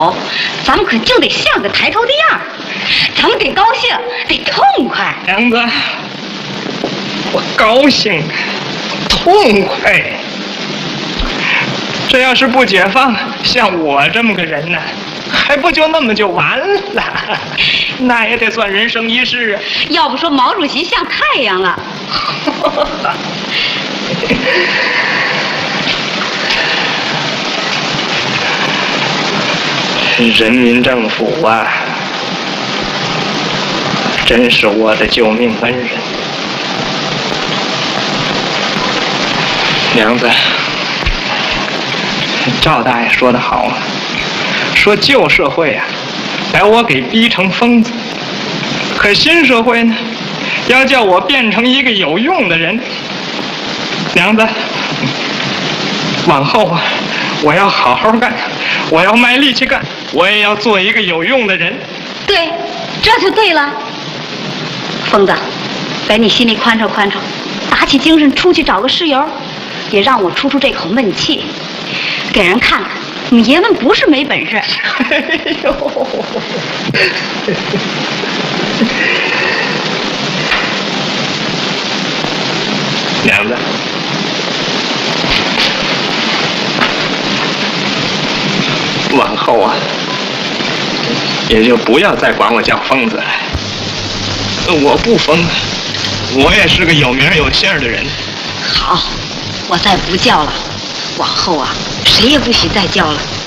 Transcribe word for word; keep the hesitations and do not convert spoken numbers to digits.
咱们可就得像个抬头的样儿，咱们得高兴，得痛快。 娘子，我高兴，痛快。这要是不解放，像我这么个人呢，还不就那么就完了？那也得算人生一世啊。 要不说毛主席像太阳了。 人民政府啊，真是我的救命恩人。娘子，赵大爷说得好啊，说旧社会啊，把我给逼成疯子，可新社会呢，要叫我变成一个有用的人。娘子，往后啊，我要好好干，我要卖力气干，我也要做一个有用的人。 对，这就对了。疯子，给你心里宽敞宽敞，打起精神出去找个室友，也让我出出这口闷气，给人看看我们爷们不是没本事。 哎呦，娘子，往后啊，也就不要再管我叫疯子了。我不疯，我也是个有名有姓的人。 好，我再不叫了，往后啊，谁也不许再叫了。